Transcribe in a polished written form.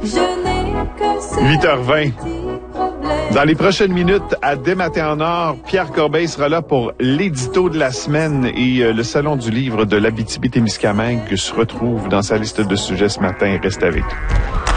8h20. Dans les prochaines minutes, à Dès Matin en Or, Pierre Corbeil sera là pour l'édito de la semaine et le Salon du livre de l'Abitibi-Témiscamingue se retrouve dans sa liste de sujets ce matin. Reste avec nous.